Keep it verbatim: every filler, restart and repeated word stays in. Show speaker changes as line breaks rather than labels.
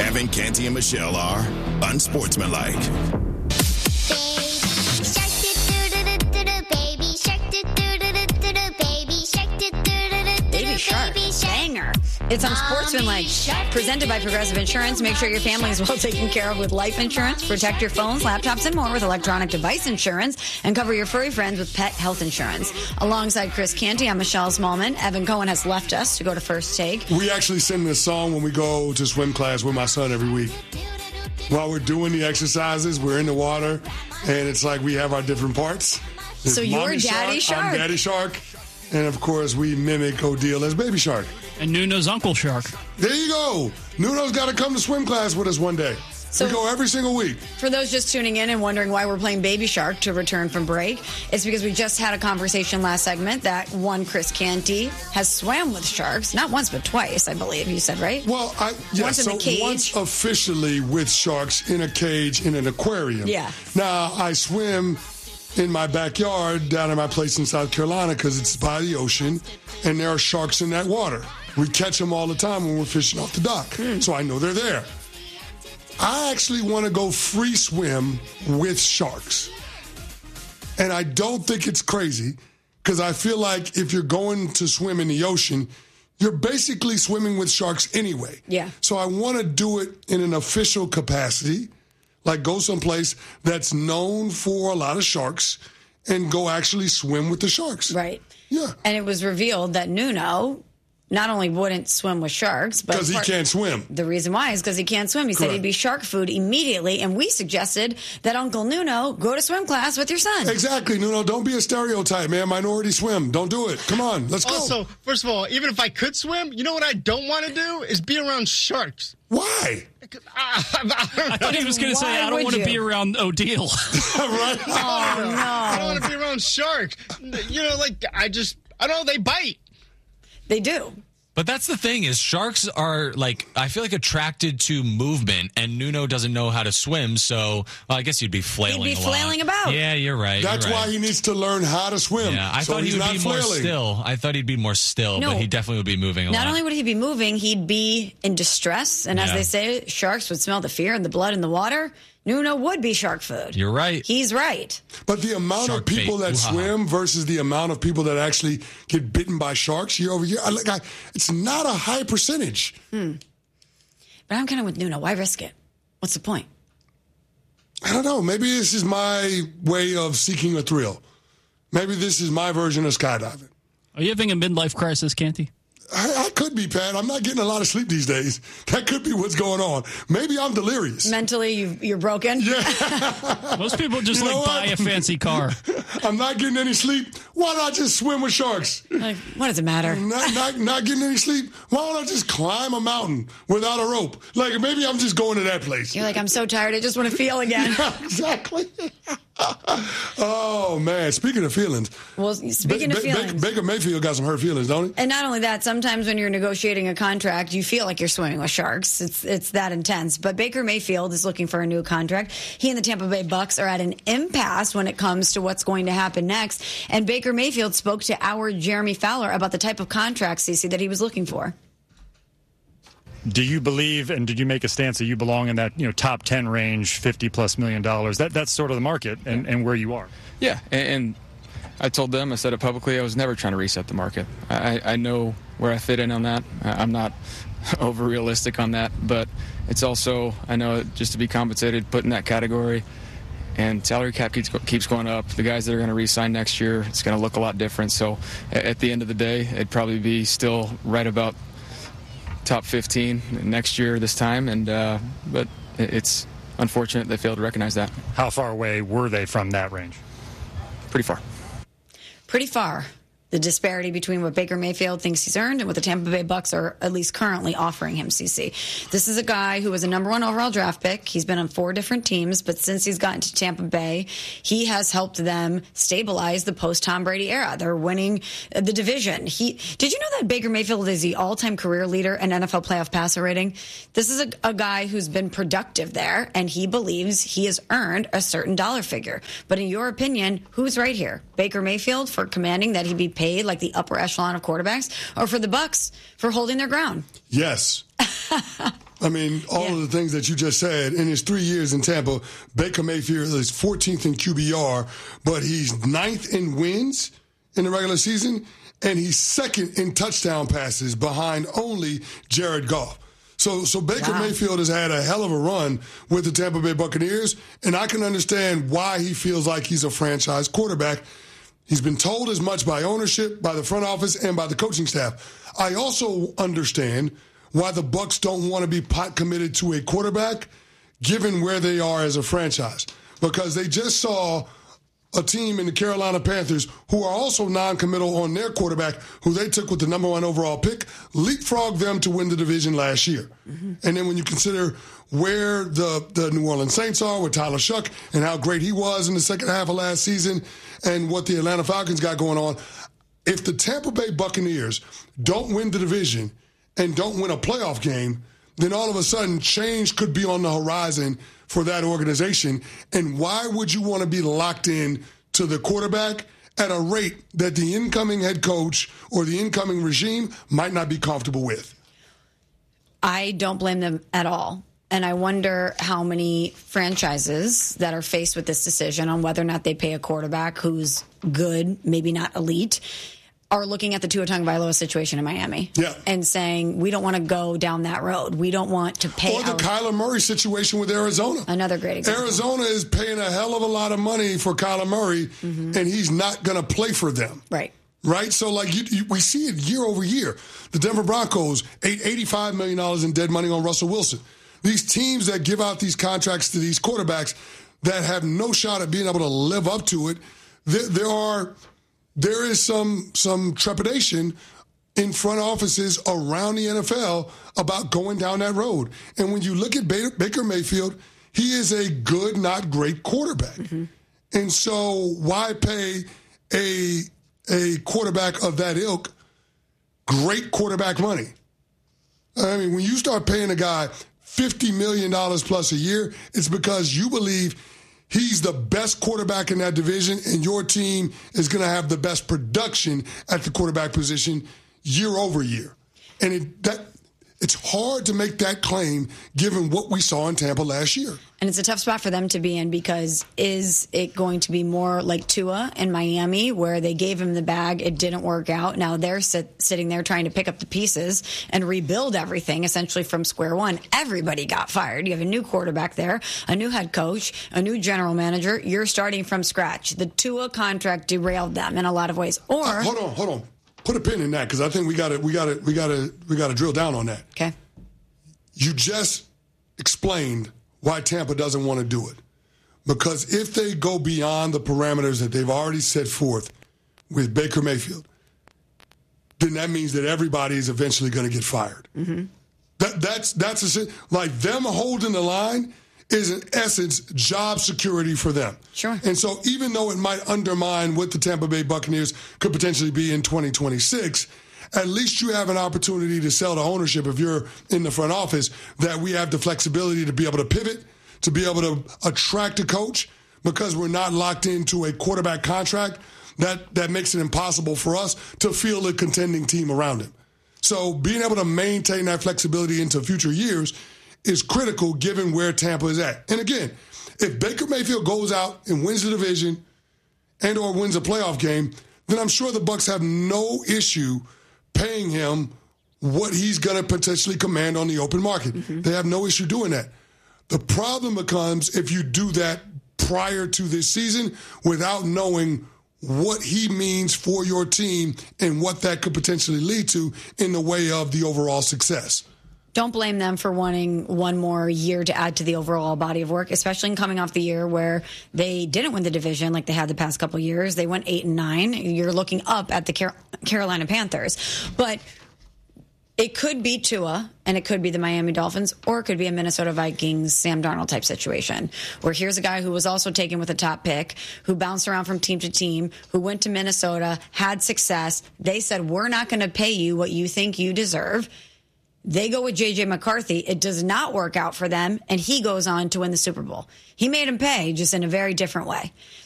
Evan, Canty, and Michelle are unsportsmanlike.
Baby Shark. Banger. It's unsportsmanlike. Presented by Progressive Insurance. Make sure your family is well taken care of with life insurance. Protect your phones, laptops, and more with electronic device insurance. And cover your furry friends with pet health insurance. Alongside Chris Canty, I'm Michelle Smallman. Evan Cohen has left us to go to First Take.
We actually sing this song when we go to swim class with my son every week. While we're doing the exercises, we're in the water, and it's like we have our different parts. There's
So you're Daddy Shark.
I'm Daddy Shark. And, of course, we mimic Odile as Baby Shark.
And Nuno's Uncle Shark.
There you go. Nuno's got to come to swim class with us one day. So we go every single week.
For those just tuning in and wondering why we're playing Baby Shark to return from break, it's because we just had a conversation last segment that one Chris Canty has swam with sharks. Not once, but twice, I believe you said, right?
Well, I, yeah,
once in
so
the cage.
once officially with sharks in a cage in an aquarium.
Yeah.
Now, I swim in my backyard down at my place in South Carolina because it's by the ocean, and there are sharks in that water. We catch them all the time when we're fishing off the dock, mm. so I know they're there. I actually want to go free swim with sharks. And I don't think it's crazy because I feel like if you're going to swim in the ocean, you're basically swimming with sharks anyway.
Yeah.
So I want to do it in an official capacity, like go someplace that's known for a lot of sharks and go actually swim with the sharks.
Right.
Yeah.
And it was revealed that Nuno not only wouldn't swim with sharks, but
because he
part,
can't swim.
The reason why is because he can't swim. He
Correct.
said he'd be shark food immediately, and we suggested that Uncle Nuno go to swim class with your son.
Exactly, Nuno. Don't be a stereotype, man. Minority swim. Don't do it. Come on, let's go.
Also, first of all, even if I could swim, you know what I don't want to do is be around sharks.
Why?
I, I,
I thought he was going to say,
Why
I don't
would
want to
you?
be around Odile.
Right?
Oh,
I don't
no.
want to be around sharks. You know, like, I just, I don't know, they bite.
They do.
But that's the thing is sharks are like, I feel like attracted to movement, and Nuno doesn't know how to swim, so well, I guess you'd be flailing
He'd be
a lot.
flailing about.
Yeah, you're right.
That's
you're right.
why he needs to learn how to swim.
Yeah, I
so
thought he
he's
would
not
be
flailing.
more still. I thought he'd be more still,
No.
but he definitely would be moving a
Not
lot.
only would he be moving, he'd be in distress. And as
Yeah.
they say, sharks would smell the fear and the blood in the water. Nuno would be shark food.
You're right.
He's right.
But the amount
Shark
of people
bait.
that
Ooh-ha-ha.
swim versus the amount of people that actually get bitten by sharks year over year, I, like, I, it's not a high percentage.
Hmm. But I'm kind of with Nuno. Why risk it? What's the point?
I don't know. Maybe this is my way of seeking a thrill. Maybe this is my version of skydiving.
Are you having a midlife crisis, Canty?
I, I could be, Pat. I'm not getting a lot of sleep these days. That could be what's going on. Maybe I'm delirious.
Mentally, you, you're broken?
Yeah.
Most people just
You know
like buy
what?
a fancy car.
I'm not getting any sleep. Why don't I just swim with sharks?
Like, what does it matter?
Not, not, not getting any sleep. Why don't I just climb a mountain without a rope? Like, maybe I'm just going to that place.
You're like, I'm so tired. I just want to feel again.
Yeah, exactly. Oh, man. Speaking of feelings.
Well, speaking
Ba-
of
Ba-
feelings.
Baker Mayfield got some hurt feelings, don't he?
And not only that, sometimes when you're negotiating a contract, you feel like you're swimming with sharks. It's it's that intense. But Baker Mayfield is looking for a new contract. He and the Tampa Bay Bucks are at an impasse when it comes to what's going to happen next. And Baker Mayfield spoke to our Jeremy Fowler about the type of contract, Cece, that he was looking for.
Do you believe, and did you make a stance that you belong in that, you know, top ten range, fifty plus million dollars? That that's sort of the market and, and where you are.
Yeah, and, and I told them, I said it publicly, I was never trying to reset the market. I, I know where I fit in on that. I'm not over realistic on that, but it's also, I know just to be compensated, put in that category, and salary cap keeps, keeps going up. The guys that are going to re-sign next year, it's going to look a lot different. So at the end of the day, it'd probably be still right about top fifteen next year this time, and uh, but it's unfortunate they failed to recognize that.
How far away were they from that range?
Pretty far.
Pretty far. The disparity between what Baker Mayfield thinks he's earned and what the Tampa Bay Bucks are at least currently offering him, C C. This is a guy who was a number one overall draft pick. He's been on four different teams, but since he's gotten to Tampa Bay, he has helped them stabilize the post-Tom Brady era. They're winning the division. He Did you know that Baker Mayfield is the all-time career leader in N F L playoff passer rating? This is a, a guy who's been productive there, and he believes he has earned a certain dollar figure. But in your opinion, who's right here? Baker Mayfield for commanding that he be paid like the upper echelon of quarterbacks, or for the Bucks for holding their ground?
Yes. I mean, all
Yeah.
of the things that you just said. In his three years in Tampa, Baker Mayfield is fourteenth in Q B R, but he's ninth in wins in the regular season, and he's second in touchdown passes behind only Jared Goff. So, so Baker
Wow.
Mayfield has had a hell of a run with the Tampa Bay Buccaneers, and I can understand why he feels like he's a franchise quarterback. He's been told as much by ownership, by the front office, and by the coaching staff. I also understand why the Bucs don't want to be pot committed to a quarterback, given where they are as a franchise, because they just saw a team in the Carolina Panthers who are also non-committal on their quarterback, who they took with the number one overall pick, leapfrogged them to win the division last year. Mm-hmm. And then when you consider where the, the New Orleans Saints are with Tyler Shuck and how great he was in the second half of last season and what the Atlanta Falcons got going on, if the Tampa Bay Buccaneers don't win the division and don't win a playoff game, then all of a sudden change could be on the horizon for that organization. And why would you want to be locked in to the quarterback at a rate that the incoming head coach or the incoming regime might not be comfortable with?
I don't blame them at all. And I wonder how many franchises that are faced with this decision on whether or not they pay a quarterback who's good, maybe not elite, are looking at the Tua Tagovailoa situation in Miami,
yeah.
and saying, we don't want to go down that road. We don't want to pay.
Or the
our-
Kyler Murray situation with Arizona.
Another great example.
Arizona is paying a hell of a lot of money for Kyler Murray, mm-hmm. and he's not going to play for them.
Right.
Right? So, like, you, you, we see it year over year. The Denver Broncos, eighty-five million dollars in dead money on Russell Wilson. These teams that give out these contracts to these quarterbacks that have no shot at being able to live up to it, there, there are... There is some some trepidation in front offices around the N F L about going down that road. And when you look at Baker, Baker Mayfield, he is a good, not great quarterback. Mm-hmm. And so why pay a a quarterback of that ilk great quarterback money? I mean, when you start paying a guy fifty million dollars plus a year, it's because you believe he's the best quarterback in that division, and your team is going to have the best production at the quarterback position year over year. And it, that it's hard to make that claim given what we saw in Tampa last year.
And it's a tough spot for them to be in, because is it going to be more like Tua in Miami, where they gave him the bag, it didn't work out. Now they're sit, sitting there trying to pick up the pieces and rebuild everything essentially from square one. Everybody got fired. You have a new quarterback there, a new head coach, a new general manager. You're starting from scratch. The Tua contract derailed them in a lot of ways. Or
uh, hold on, hold on. Put a pin in that, because I think we got to we got to we got to we got to drill down on that.
Okay.
You just explained why Tampa doesn't want to do it. Because if they go beyond the parameters that they've already set forth with Baker Mayfield, then that means that everybody is eventually going to get fired. Mm-hmm. That, that's that's a, like them holding the line is in essence job security for them.
Sure.
And so even though it might undermine what the Tampa Bay Buccaneers could potentially be in twenty twenty-six, at least you have an opportunity to sell to ownership if you're in the front office that we have the flexibility to be able to pivot, to be able to attract a coach, because we're not locked into a quarterback contract that, that makes it impossible for us to field a contending team around him. So being able to maintain that flexibility into future years is critical given where Tampa is at. And again, if Baker Mayfield goes out and wins the division and or wins a playoff game, then I'm sure the Bucs have no issue paying him what he's going to potentially command on the open market. Mm-hmm. They have no issue doing that. The problem becomes if you do that prior to this season without knowing what he means for your team and what that could potentially lead to in the way of the overall success.
Don't blame them for wanting one more year to add to the overall body of work, especially in coming off the year where they didn't win the division like they had the past couple of years. They went eight and nine. You're looking up at the Car- Carolina Panthers. But it could be Tua, and it could be the Miami Dolphins, or it could be a Minnesota Vikings, Sam Darnold type situation, where here's a guy who was also taken with a top pick, who bounced around from team to team, who went to Minnesota, had success. They said, we're not going to pay you what you think you deserve. They go with J J McCarthy. It does not work out for them, and he goes on to win the Super Bowl. He made him pay, just in a very different way.